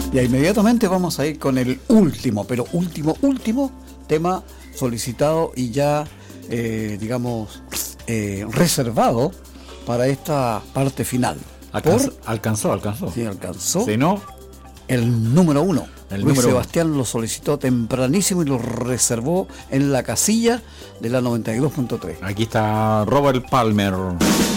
Y inmediatamente vamos a ir con el último tema solicitado y ya, reservado para esta parte final. Alcanzó. Sí, alcanzó. Si no, el número 1. Luis Sebastián uno. lo solicitó tempranísimo y lo reservó en la casilla de la 92.3. Aquí está Robert Palmer.